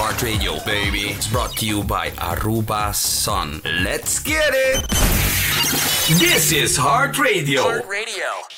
Heart Radio, baby. It's brought to you by Aruba Sun. Let's get it! This is Heart Radio. Heart Radio.